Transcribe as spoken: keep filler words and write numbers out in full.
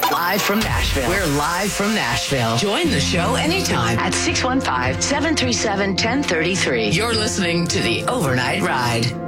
Live from Nashville. We're live from Nashville. Join the show anytime at six one five, seven three seven, one zero three three. You're listening to The Overnight Ride.